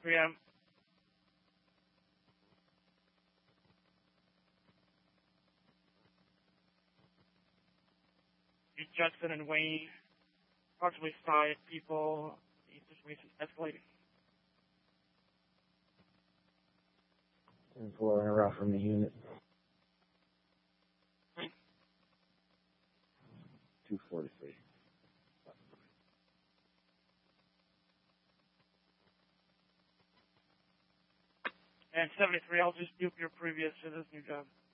3M. Judson and Wayne, approximately 5 people. The situation is escalating. 10-4 in a row from the unit. 243. And 73, I'll just dupe your previous to this new job.